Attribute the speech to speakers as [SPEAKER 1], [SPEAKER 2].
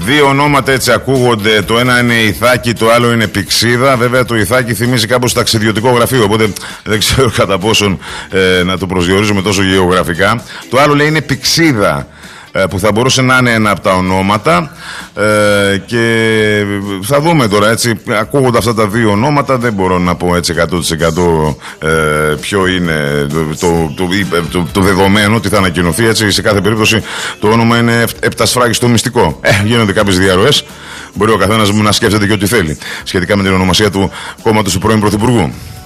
[SPEAKER 1] Δύο ονόματα έτσι ακούγονται. Το ένα είναι Ιθάκη, το άλλο είναι Πηξίδα. Βέβαια το Ιθάκη θυμίζει κάπως ταξιδιωτικό γραφείο, οπότε δεν ξέρω κατά πόσον να το προσδιορίζουμε τόσο γεωγραφικά. Το άλλο λέει είναι Πηξίδα, που θα μπορούσε να είναι ένα από τα ονόματα, και θα δούμε τώρα, έτσι, ακούγονται αυτά τα δύο ονόματα, δεν μπορώ να πω έτσι 100% ποιο είναι το δεδομένο ότι θα ανακοινωθεί, έτσι. Σε κάθε περίπτωση το όνομα είναι επτασφράγιστο μυστικό. Γίνονται κάποιες διαρροές, μπορεί ο καθένας να σκέφτεται και ό,τι θέλει σχετικά με την ονομασία του κόμματος του πρώην Πρωθυπουργού.